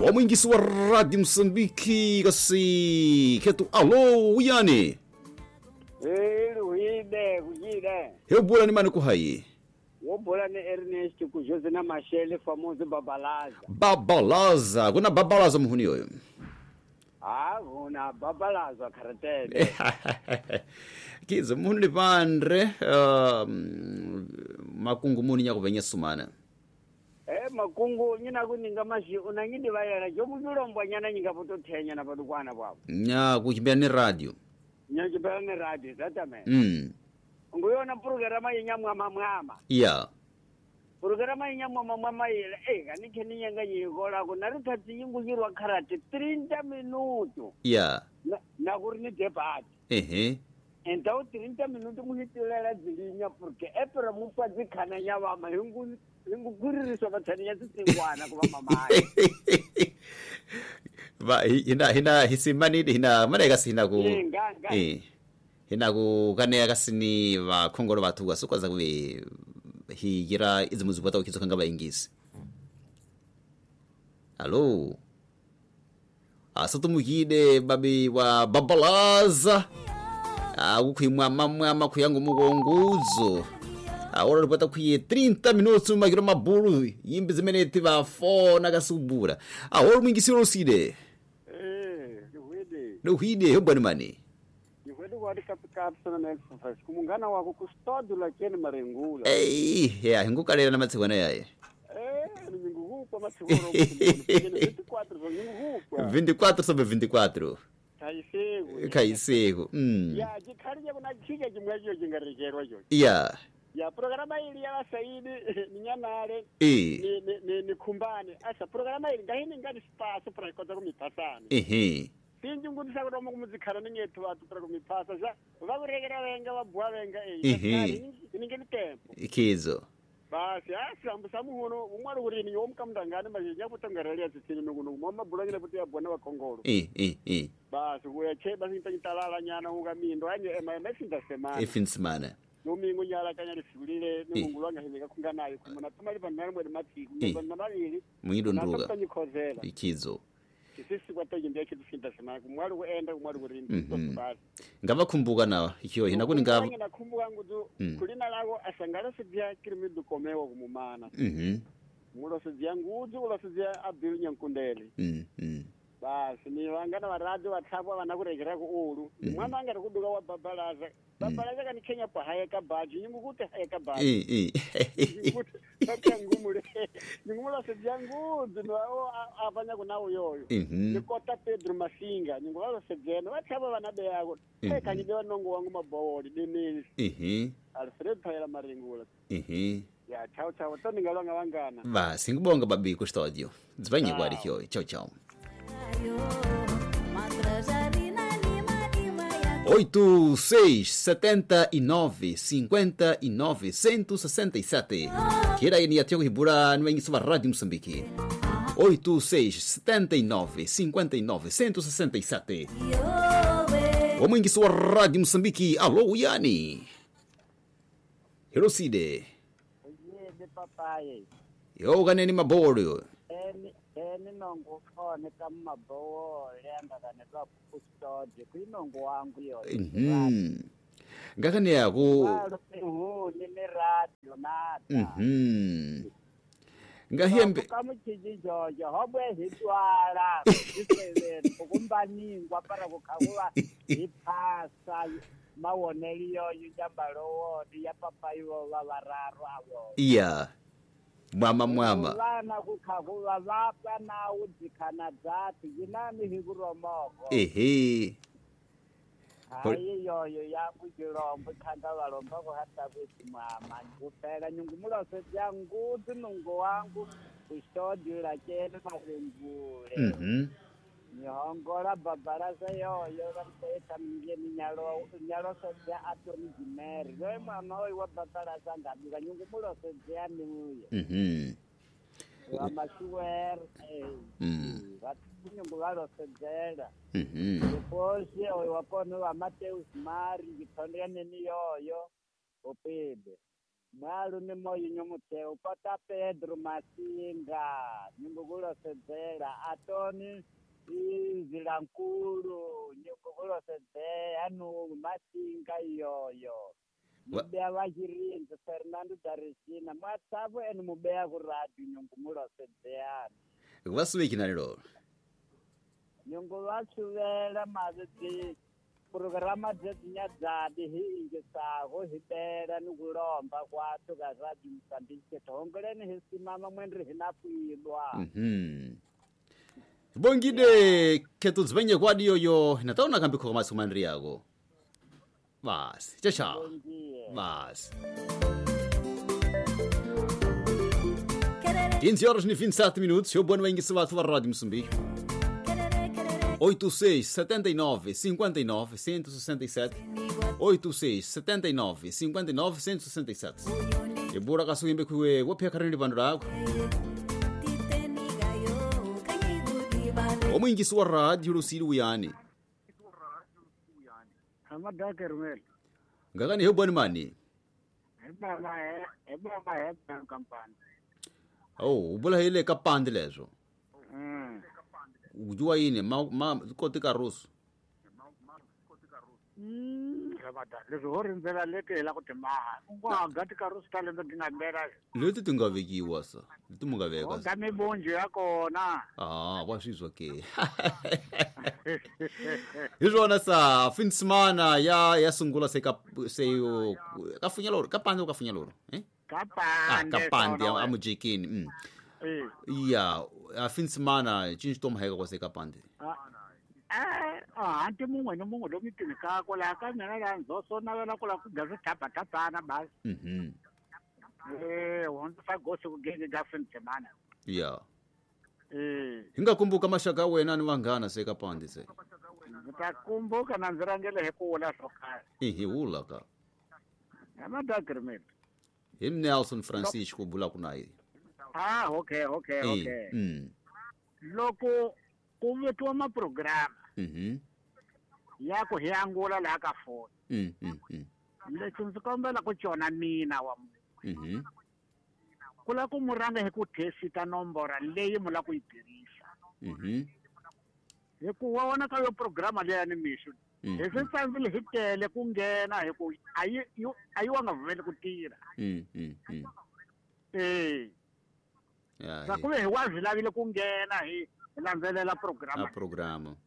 Omwingisi wa Rádio Moçambique, kasi ketu alô uyani. Kujide. Eu bula ni mani kuhayi. Wobola ni Ernest ku Jose na Mashele famoso Babalaza. Babalaza, kuna babalaza muhuni yoyo. Kuna Babalaza karatele. Kiza muhuni vandre makungu muni nyako venye sumana. Makungu nyina kuninga mashi unangindi vayana jomu vilombo nyana nyinga poto tenya na poto kwana bwabo. Nya kuchimbia ni radio. Nya kibela ni radio zatame. Nguyona programa yenyamwa mamama. Yeah. Programa yenyamwa mamama ile kanike ninyanga yikola ko narutati yingugirwa karate 30 minuto. Yeah. Na kurini debate. Então 30 minutos munitilela dzilinya porque epera mupatsi khana nya vama hinguguririswa vathaniya tsingwana ku mama. Va hina hisimani hina marega sina ku hina ku kane kasini va khongolo bathu wasukwaza ku higira izimuzubata ukitsoka ngaba ingisi. Allo asatumukide babi wa Babalaza akukhimwa mamwa kuyangu mukonguzo ora ripata kuye 30 minutos magiro mabulu yimbi zimeneti va 4 nakasubura ora mwingisiro side Luhide yobani mani Yihwede wadi kapikapsana na exercise kumungana wako kustodu la kene marengula ya hingukalera na matsikwana yaye ninguhupa matsikoro 24 sobre 24 Kaisego. Ya jikarije kuna kike kimwejo jingarejerwa yo. Yeah. Ya programa ili ya Saidi ninyanare ni kumbane. Asa programa ili ngahini ngadi space para kota kumipasana. Sinji ngudisa kutomo kumuzikana ningetu watu para kumipasa za vakuregera wenga wabwa wenga ningeni tempo. Ikizo. Basi asambu samuhono umwari urini yomkamdangane majinya kutangarelia tsini nukuno mama bulanyira kuti yabona bakongolo. Basi kuyeche basi ntalala nyana ungamindo anye MMS ndasemana. Efinsimana. Nomingo nyala kanyali sigulile nungulwanga himeka kunganayo kumuna tumali banara mwede mati kumbanabili. Mwido nduga. Nakamtanyikozela. Ikizo. Sisi kwataje ndiye kitu sindasemana kumwari kuenda kumwari kurini. Basi. Ngava kumbuka nawa ikiyo hinakuni ngava. Nakumbuka ngudu kulina lago asangala sibya kirimidu komewa kumumana. Mulo sibya ngudu ulo sibya Abdul Nyankundele. Basi ni wangana wa radio wathabwa vanakuregera ku ulu mwana anga rikuduka wa Babalaza kani Kenya pa hayeka baji nyingu kuti hayeka baji kuti ngumule ngumula sebyangu dino afanya kuna uyoyo nikota Pedro Masinga nyingu walo sebyeno wathabwa vanabe yako kanyibewa nongo wangu mabawoli denisi Alfred Phayela Maringula ya chao toni ngalanga wangana basi ngibonga babi ku studio dzibanye kwari kyo ciao 867959 kira ini yatyo hibura nwengiso wa Radio Moçambique 867959 omwingiso wa Radio Moçambique alô uyani Hiroside papaye yo ganeni maboro nongo khone kamabowo lenda kanetwa kustodi kwinongo wangu yo ngakane yako ni radio nata ngahembe kamuchiji jojo hobwe hitwala iseveni ukumbaningwa para kukhakuwa ipasa mawoneliyo yujambalowo ya papayo vavararwavo mwama vana kukhakuva vapa na udzikana dzati yinani hikuromoko hayi yoyo yangu jilombo khanda valomba kuhata kuti mwama kupela nyungu mulose jangudzi nungu wangu kushodila chene marengule nyongola Babalaza yoyo vamteta mingeni nyalo sojia atoni jimeri yoye mwana oyi wa Babalaza ngabika nyungu mulose jani uye wamashuwer nyungu valose jela uposhi oyi wapone wa Mateus Mari ngitondea nini yoyo upide mwalu ni moyo nyumute upata Pedro Masinga nyungu mulosedzera atoni izilankulu nyungu mulosedzera nu masinga iyoyo mubea vachirinzi Fernando Darishina mwatsapo eni mubea kuradi nyungu mulosedzera vasuvekina lero nyungu vasuvela maviti programa dzedzinyadzadi hingi saho hibera nikulomba kwatu kazadi Msambike tongoleni hisimama mwendri hinapuidwa bongide ketudzivenye kwadi yoyo nataona kambiko kama sumandri yako basi chao basi 15 horas e 27 minutos eu boa noite se a rádio Moçambique 8679 59 167 8679 59 167 ebura kasuyimbe kuwe wapya karindi bandu lako omwingisi wa radio lusili uyani amadake rumel ngakani hebwani mani ebaba kampani ubula ile kapande lezo ujua yini ma koti karusu ramada lezo horinzela lekela kuti maha ungagati karusu talendo dinambera leti tingavekiwa sa leti mungaveka ngame bonje yakona wasizwa ke izona sa fin semana ya sungula se kafunya loro kapande kafunya loro kapande amujekini fin semana cinci toma hega kwase kapande anti mumwe nomumwe lomitini kako la kanyana la nzoso na wena kula kugaza tapana basi wonto sagosi kugenge ga fin semana hingakumbuka mashaka wena ni vangana se kapande se nitakumbuka na nzirangele hekula sokaya ula ka amadagremet Nelson Francisco bula kunai okay. Loko kuvetwa maprograma yako hiangula la ka phone leswi ndzi kombela ku chona mina wa kula ku muranga hi ku testa nombora leyi mula ku yi tirhisa hikuva wona ka yo programa leyi animation leswi tsandzile hi tele ku nghena hi ku ayi wa nga vheli ku tirha sakuve hi wa vilavile ku nghena hi landzelela programa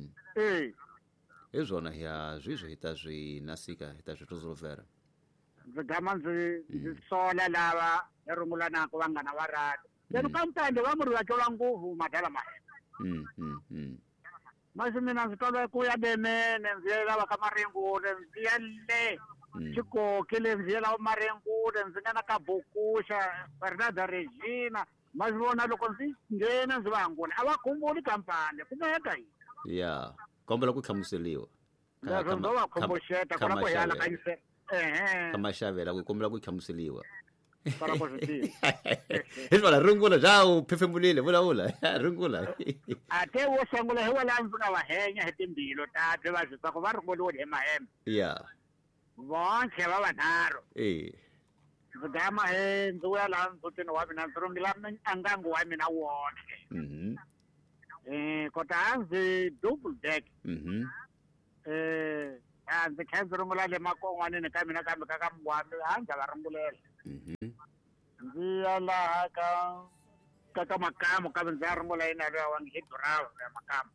izvona ya zvizvo hita zvinasika hita zvitozolovhera ndzi gama ndzi sola lava erungulanako vangana va rati lero kampande va muri vacola nguvu madala mahema masi mina ndzi tolwe ku ya demene ndzi ya lava ka marengule ndzi ya le Chikoki le ndzi ya lava marengule ndzi nga na ka Bokusha Fernanda Regina masi vona loko ndzi nghena ndzi va hangula a va khumbuli kampande kumeka yini kombela ku hlamuseliwa ndo va khomboxeta kona ku yala ka yise kama xavela ku kombela ku hlamuseliwa para positive izvala rungula jawu phefemulile vulavula rungula ate wo sangula he wala ndzi nga va henya he timbilo tate va zisa ku va rungoliwe hi mahembe vonke va vanharhu ndzi gama he ndzi vuya laha ndzutini wa mina ndzi rungila angangu wa mina wonke kota a ndzi double deck ndzi kha ndzi rungula le makon'wanini ka mina kambe ka mugwambi a ndzi va rungulela ndzi ya laha ka makamu kambe ndzi ya rungula yina loya wa nge Brown ya makamu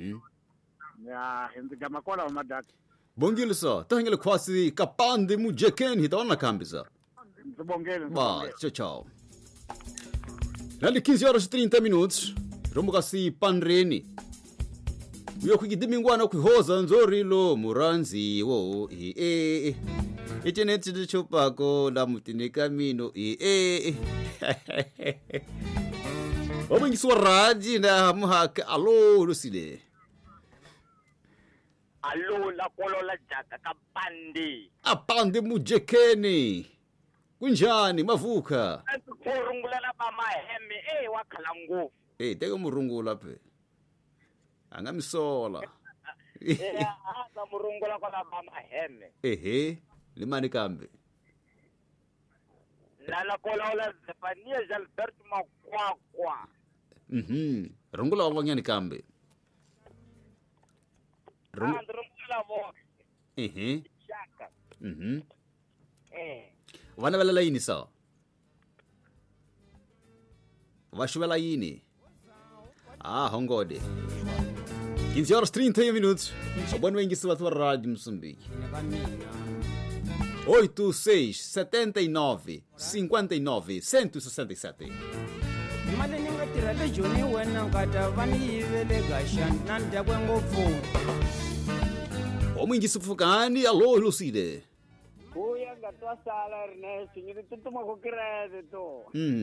ndzi gama kwalaho madaka bongile sa tahengele khwasi kapande mujekeni hita wana kambisa ndzi bongele ciao nali 15 horas e 30 minutos romuka si panreni uyo kwigidimingwana kwihoza nzorilo muranzi wo itenetsi chopako la mutinika mino wabingisiwa radi na muhaka alo lusile alo la kolola jaka kapande apande mujekeni kunjani mavuka kurungula ba maheme wakhala nguvu teke murungula phe angamisola aka murungula kwa ba maheme limani kambe la kolola Zefania Gilbert Makwakwa rungula wa vanyani kambe Rungula vo. Shaka. Vana valela yini sa vashuvela yini hongode 15h31 minutos abone wengisi vathu va rádio Moçambique 86 79 59 167 mali ni nga tirha le joni wena nkata va ni yivele gaxani na ndakwe ngopfu omwingisi pfukani alô Lucide Kuya nga twa sala Ernesto ni tutuma ku kirete to.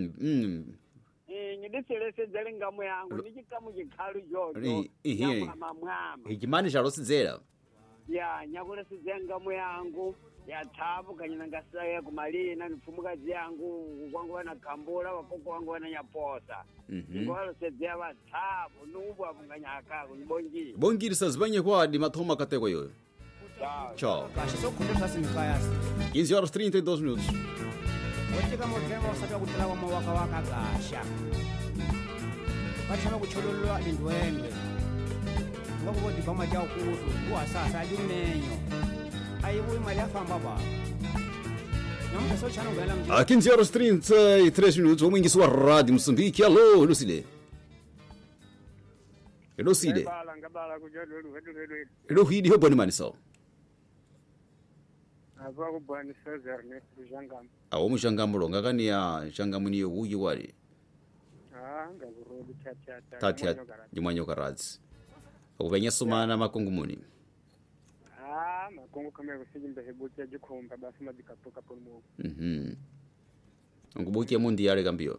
Ni diselese dzele ngamu yangu ni chikamu chikhalu jojo. Mwama. hikimani xalo sidzela Ya nyakule sizenga mu yangu ya thabu kanyina ngasaya kumalina nifumukazi yangu kwangu wana kambula wakoko wangu wana nyaposa. Ngolo sedzea va thabu nubu abunganyaka kunibongi. bongiri sazibanye kwadi mathoma kateko yoyo Tchau. gaxa swo khundza simikayasi 15h32 minutos wo tika modlema wasati wa ku tela wa mawaka waka gaxa va tshama ku chololwa lindwendwe nga ku vo dibama ja kuhlu ku hasasa limenyo a yi vuyi mali ya famba va namuhla so chana ngela mji 15h33 minutos omwingisi wa rádio Moçambique alô Lucide Lucide Ngabala kujadulu wedu. elohidi hoboni maniso Ava ku bani Cesar ne kujangam. awomushangamulo ngakani ya shangamuni yokuyi wali Ngaburo chacha. tatia jimwanyo karadzi akuvenya sumana makongumuni Makongo kama kusijimbe hebuti jikomba basi madikapoka pomo. ngubukia mundi yale kambio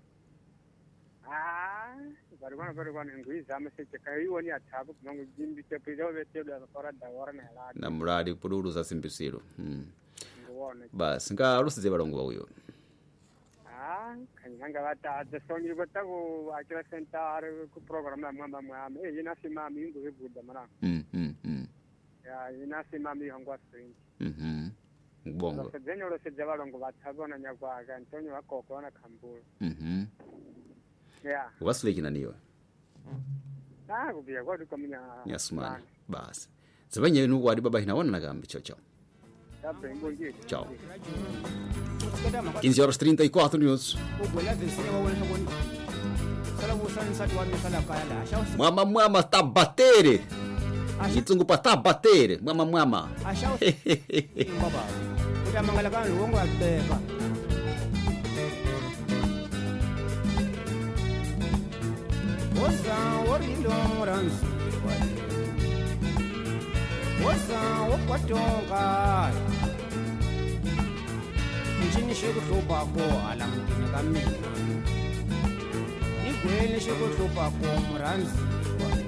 Barwana ngwiza ameseke kayiwo ni athabu kungu jimbi chepido vetedo akora dawara na la. na mradi pululu za simpisiro Ngone. basi nga lusize balongo uyo Kanyanga bata sonyi batago akira center ku program ya mwamba yina simami ngo hebuda mara. Ya yina simami hangwa spring. bongo Sedenyo lo seja balongo batabona nyakwa ga Antonio akoko na kambula. Ya. wasuleki naniyo Kubia kwa dukamnya. nyasumana basi zabanye nukwadi baba hinaona nakambi chocho Tabe ngongi. Ciao. kusikeda maka 15h34 minutos ugwela vesinya wa wena ngoni sala vusani sati wa misala kaya la asha mwama tabatere chitsungu pa tabatere mwama asha baba uta mangala kan luongo abeka Oza orilo muranzi Oza okwatonga Njini shekuhlupa ko alamukine kamina Igwele shekuhlupa ko muranzi